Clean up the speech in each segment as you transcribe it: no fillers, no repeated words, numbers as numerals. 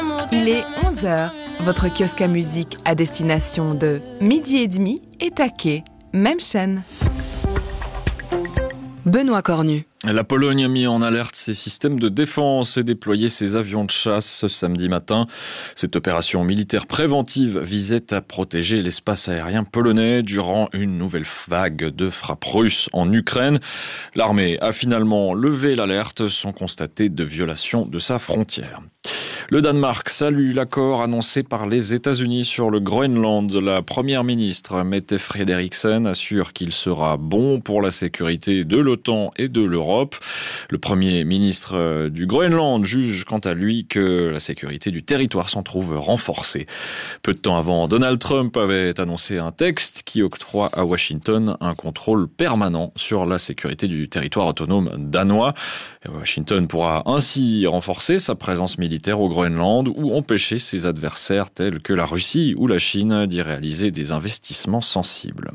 Il est 11h. Votre kiosque à musique à destination de Midi et demi et Taquet, même chaîne. Benoît Cornu. La Pologne a mis en alerte ses systèmes de défense et déployé ses avions de chasse ce samedi matin. Cette opération militaire préventive visait à protéger l'espace aérien polonais durant une nouvelle vague de frappes russes en Ukraine. L'armée a finalement levé l'alerte sans constater de violation de sa frontière. Le Danemark salue l'accord annoncé par les États-Unis sur le Groenland. La première ministre, Mette Frederiksen, assure qu'il sera bon pour la sécurité de l'OTAN et de l'Europe. Le premier ministre du Groenland juge quant à lui que la sécurité du territoire s'en trouve renforcée. Peu de temps avant, Donald Trump avait annoncé un texte qui octroie à Washington un contrôle permanent sur la sécurité du territoire autonome danois. Washington pourra ainsi renforcer sa présence militaire au Groenland ou empêcher ses adversaires tels que la Russie ou la Chine d'y réaliser des investissements sensibles.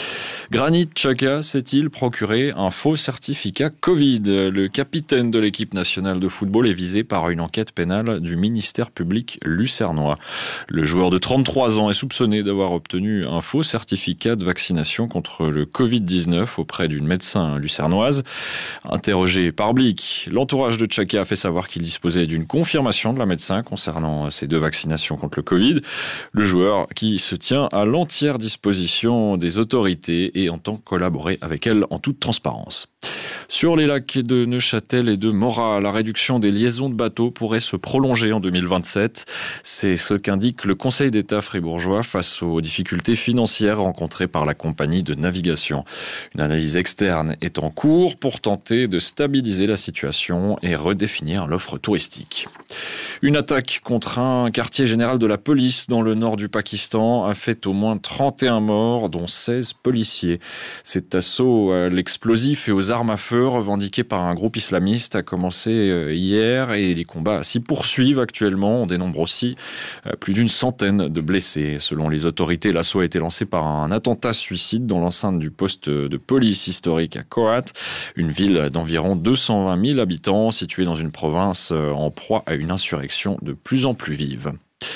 Granit Xhaka s'est-il procuré un faux certificat Covid ? Le capitaine de l'équipe nationale de football est visé par une enquête pénale du ministère public lucernois. Le joueur de 33 ans est soupçonné d'avoir obtenu un faux certificat de vaccination contre le Covid-19 auprès d'une médecin lucernoise. Interrogé par Blick, l'entourage de Xhaka a fait savoir qu'il disposait d'une confirmation de la médecin concernant ces deux vaccinations contre le Covid. Le joueur qui se tient à l'entière disposition des autorités et entend collaborer avec elle en toute transparence. Sur les lacs de Neuchâtel et de Morat, la réduction des liaisons de bateaux pourrait se prolonger en 2027. C'est ce qu'indique le Conseil d'État fribourgeois face aux difficultés financières rencontrées par la compagnie de navigation. Une analyse externe est en cours pour tenter de stabiliser la situation et redéfinir l'offre touristique. Une attaque contre un quartier général de la police dans le nord du Pakistan a fait au moins 31 morts, dont 16 policiers. Cet assaut à l'explosif et aux armes à feu revendiqué par un groupe islamiste a commencé hier et les combats s'y poursuivent actuellement. On dénombre aussi plus d'une centaine de blessés. Selon les autorités, l'assaut a été lancé par un attentat suicide dans l'enceinte du poste de police historique à Kohat, une ville d'environ 220 000 habitants située dans une province en proie à une insurrection de plus en plus vive.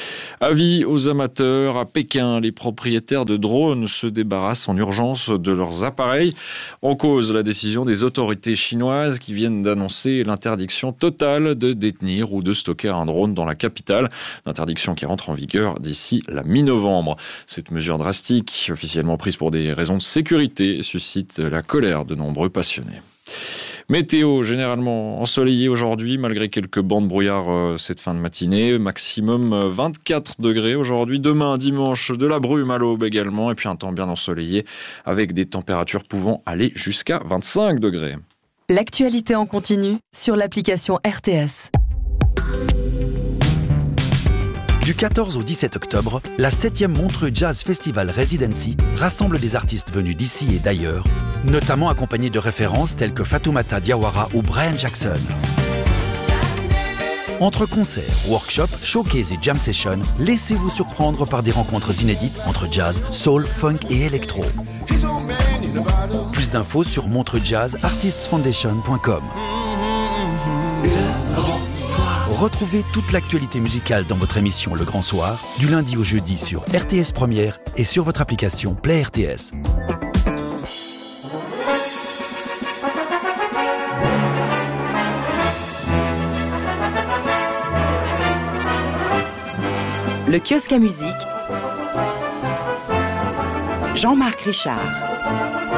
Avis aux amateurs, à Pékin, les propriétaires de drones se débarrassent en urgence de leurs appareils. En cause, la décision des autorités chinoises qui viennent d'annoncer l'interdiction totale de détenir ou de stocker un drone dans la capitale. L'interdiction qui rentre en vigueur d'ici la mi-novembre. Cette mesure drastique, officiellement prise pour des raisons de sécurité, suscite la colère de nombreux passionnés. Météo généralement ensoleillé aujourd'hui, malgré quelques bancs de brouillard cette fin de matinée. Maximum 24 degrés aujourd'hui. Demain, dimanche, de la brume à l'aube également. Et puis un temps bien ensoleillé avec des températures pouvant aller jusqu'à 25 degrés. L'actualité en continu sur l'application RTS. Du 14 au 17 octobre, la 7e Montreux Jazz Festival Residency rassemble des artistes venus d'ici et d'ailleurs, notamment accompagnés de références telles que Fatoumata Diawara ou Brian Jackson. Entre concerts, workshops, showcases et jam sessions, laissez-vous surprendre par des rencontres inédites entre jazz, soul, funk et électro. Plus d'infos sur montreuxjazzartistsfoundation.com. Retrouvez toute l'actualité musicale dans votre émission Le Grand Soir, du lundi au jeudi sur RTS Première et sur votre application Play RTS. Le kiosque à musique. Jean-Marc Richard.